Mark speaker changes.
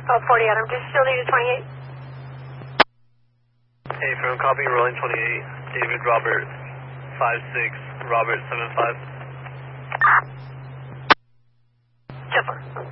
Speaker 1: Oh, 40 Adam, just still need a 28.
Speaker 2: Hey, from copy, rolling 28, David Robert 56, Robert 75.
Speaker 1: Chipper.